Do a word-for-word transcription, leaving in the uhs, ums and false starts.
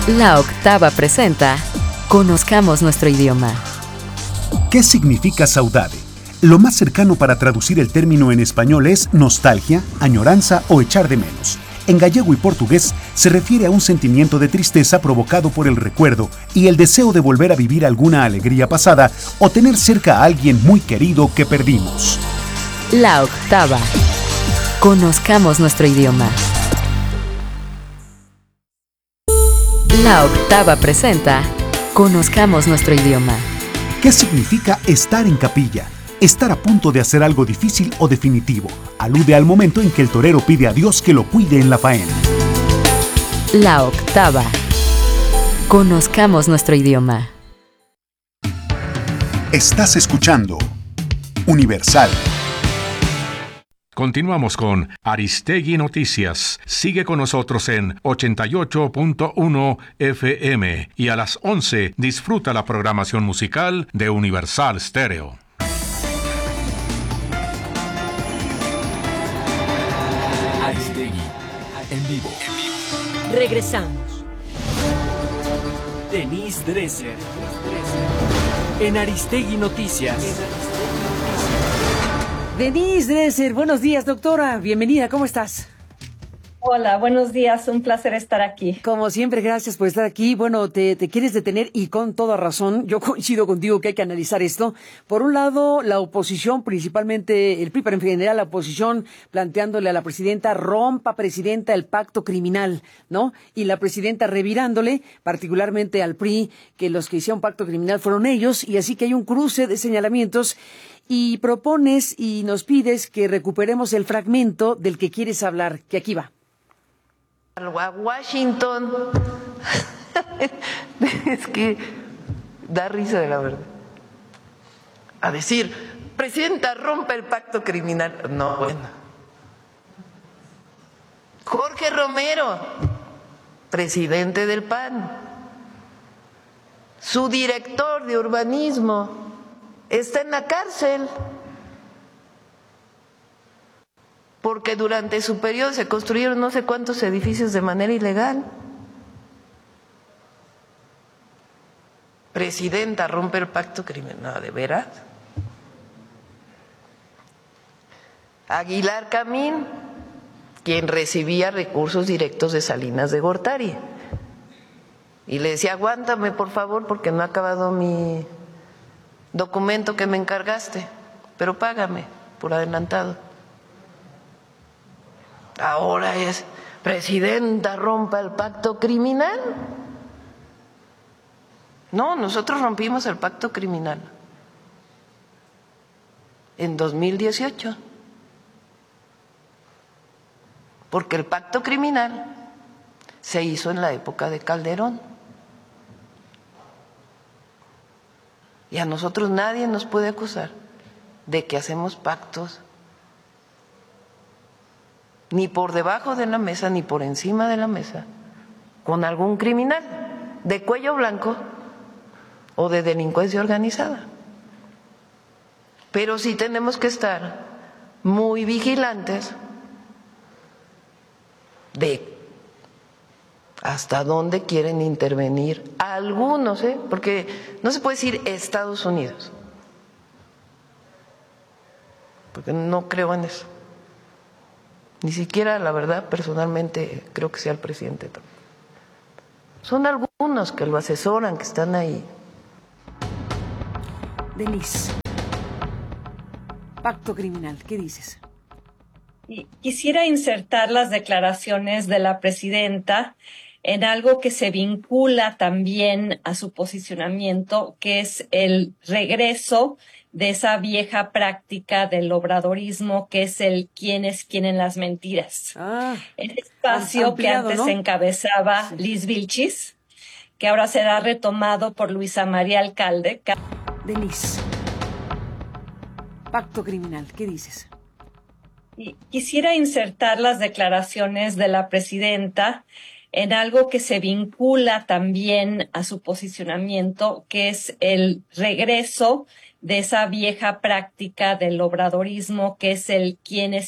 La Octava presenta Conozcamos nuestro idioma. ¿Qué significa saudade? Lo más cercano para traducir el término en español es nostalgia, añoranza o echar de menos. En gallego y portugués se refiere a un sentimiento de tristeza provocado por el recuerdo y el deseo de volver a vivir alguna alegría pasada o tener cerca a alguien muy querido que perdimos. La Octava. Conozcamos nuestro idioma. La Octava presenta Conozcamos nuestro idioma. ¿Qué significa estar en capilla? Estar a punto de hacer algo difícil o definitivo. Alude al momento en que el torero pide a Dios que lo cuide en la faena. La Octava. Conozcamos nuestro idioma. Estás escuchando Universal. Continuamos con Aristegui Noticias. Sigue con nosotros en ochenta y ocho punto uno F M y a las once disfruta la programación musical de Universal Stereo. Aristegui, en vivo. Regresamos. Denise Dresser, en Aristegui Noticias. Denise Dresser, buenos días, doctora. Bienvenida, ¿cómo estás? Hola, buenos días, un placer estar aquí. Como siempre, gracias por estar aquí. Bueno, te, te quieres detener y con toda razón. Yo coincido contigo que hay que analizar esto. Por un lado, la oposición, principalmente el P R I, pero en general la oposición, planteándole a la presidenta, rompa, presidenta, el pacto criminal, ¿no? Y la presidenta revirándole, particularmente al P R I, que los que hicieron pacto criminal fueron ellos, y así que hay un cruce de señalamientos. Y propones y nos pides que recuperemos el fragmento del que quieres hablar, que aquí va. A Washington. Es que da risa de la verdad. A decir, presidenta, rompe el pacto criminal. No, bueno. Jorge Romero, presidente del P A N, su director de urbanismo, está en la cárcel porque durante su periodo se construyeron no sé cuántos edificios de manera ilegal. Presidenta, rompe el pacto criminal. No, ¿de veras? Aguilar Camín, quien recibía recursos directos de Salinas de Gortari, y le decía, aguántame por favor porque no ha acabado mi documento que me encargaste, pero págame por adelantado. Ahora es, presidenta, rompa el pacto criminal. No, nosotros rompimos el pacto criminal en dos mil dieciocho, porque el pacto criminal se hizo en la época de Calderón. Y a nosotros nadie nos puede acusar de que hacemos pactos ni por debajo de la mesa ni por encima de la mesa con algún criminal de cuello blanco o de delincuencia organizada. Pero sí tenemos que estar muy vigilantes de hasta dónde quieren intervenir algunos, ¿eh? Porque no se puede decir Estados Unidos, porque no creo en eso. Ni siquiera, la verdad, personalmente creo que sea el presidente Trump. Son algunos que lo asesoran, que están ahí. Denise, pacto criminal, ¿qué dices? Y quisiera insertar las declaraciones de la presidenta en algo que se vincula también a su posicionamiento, que es el regreso de esa vieja práctica del obradorismo, que es el quién es quién en las mentiras. Ah, el espacio ampliado, que antes, ¿no?, encabezaba sí. Liz Vilchis, que ahora será retomado por Luisa María Alcalde. Denise, pacto criminal, ¿qué dices? Y quisiera insertar las declaraciones de la presidenta en algo que se vincula también a su posicionamiento, que es el regreso de esa vieja práctica del obradorismo, que es el quién es